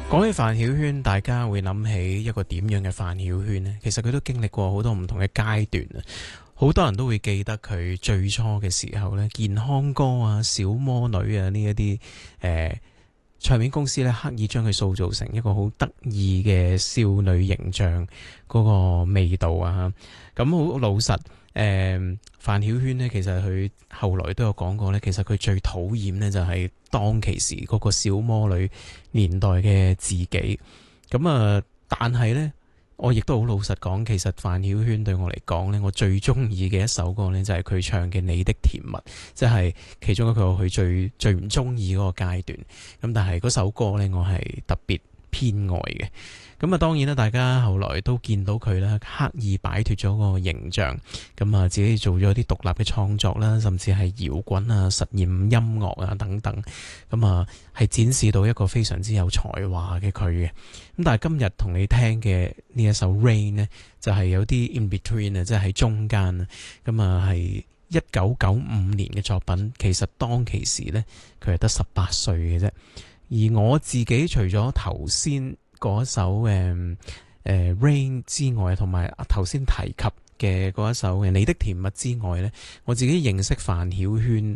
講起范曉萱，大家會諗起一個點樣嘅范曉萱呢？其實佢都經歷過好多唔同嘅階段啊！好多人都會記得佢最初嘅時候呢，健康歌啊、小魔女啊呢一啲唱片公司呢，刻意將佢塑造成一個好得意嘅少女形象嗰個味道啊！咁好老實。范曉萱呢，其實佢後來都有講過呢，其實佢最討厭呢，就係當其時嗰個小魔女年代嘅自己。咁啊，但係呢，我亦都好老實講，其實范曉萱對我嚟講呢，我最中意嘅一首歌呢，就係佢唱嘅《你的甜蜜》，即係其中一個佢最唔中意嗰個階段。咁但係嗰首歌呢，我係特別偏愛嘅。咁啊，當然啦，大家後來都見到佢啦，刻意擺脫咗個形象，咁啊，自己做咗啲獨立嘅創作啦，甚至係搖滾啊、實驗音樂啊等等，咁啊，係展示到一個非常之有才華嘅佢嘅。咁但係今日同你聽嘅呢一首 Rain 呢，就係有啲 in between 啊，即係喺中間啊。咁啊，係1995年嘅作品，其實當其時呢，佢係得18歲嘅啫。而我自己除咗頭先嗰首Rain 之外，同埋頭先提及嘅嗰一首你的甜蜜之外呢，我自己認識范曉萱